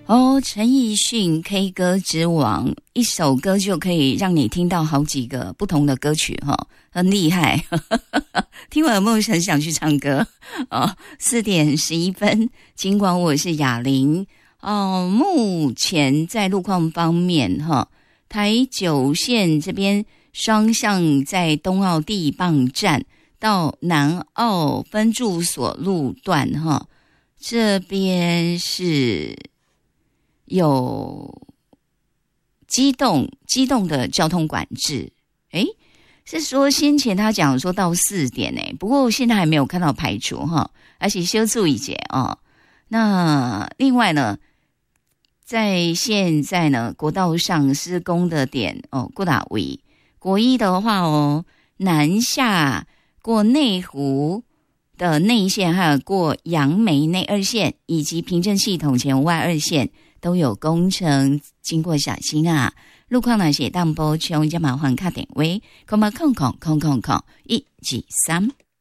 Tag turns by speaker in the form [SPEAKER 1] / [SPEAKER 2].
[SPEAKER 1] 哦，陈奕迅 K 歌之王，一首歌就可以让你听到好几个不同的歌曲哈，很厉害。听完有没有很想去唱歌？哦，4:11，尽管我是哑铃。哦，目前在路况方面哈，台九线这边双向在东澳地磅站到南澳分驻所路段哈，这边是有机动的交通管制。诶，是说先前他讲说到4点不过现在还没有看到排除哈，而且修注一节哦。那另外呢，在现在呢国道上施工的点哦，过大位国一的话哦，南下过内湖的内线，还有过杨梅内2线，以及平镇系统前外2线都有工程，经过小心啊。路况呢写当波穷，加麻烦卡点位，0.00000123。